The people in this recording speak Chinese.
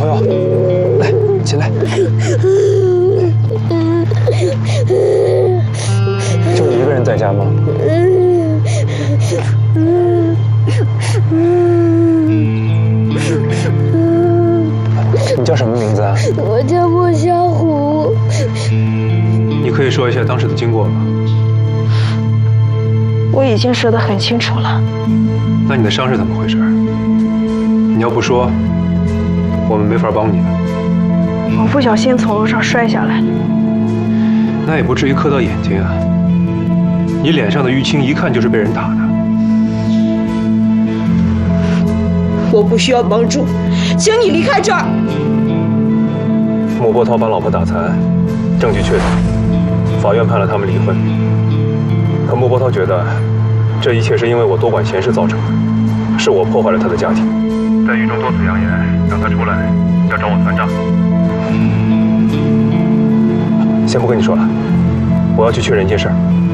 瑶，来，起来。就你一个人在家吗？你叫什么名字啊？ 我叫莫小虎。 你可以说一下当时的经过吗？ 我已经说得很清楚了。 那你的伤是怎么回事？你要不说，我们没法帮你的。 我不小心从楼上摔下来。 那也不至于磕到眼睛啊。你脸上的淤青一看就是被人打的。 我不需要帮助，请你离开这儿。 莫波涛把老婆打残，证据确凿，法院判了他们离婚。可莫波涛觉得，这一切是因为我多管闲事造成的，是我破坏了他的家庭，在狱中多次扬言让他出来要找我算账。先不跟你说了，我要去确认一件事儿。